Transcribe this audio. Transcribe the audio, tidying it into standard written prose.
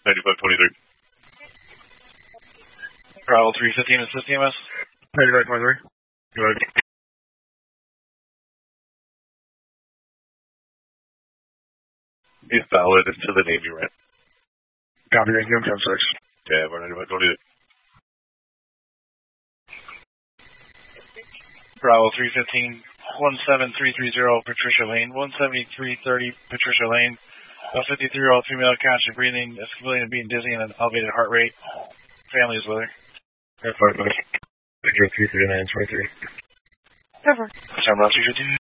9523. Bravo 315, assist EMS. 9523. Go ahead. It's valid to the Navy, right? Copy, thank you. 10-6. Yeah, we're 9523. Bravo 315, 17330 Patricia Lane, 17330 Patricia Lane. A 53-year-old female conscious breathing, escalating and being dizzy and an elevated heart rate. Family is with her. Air 5 Victor 33923. Cover. Time 315.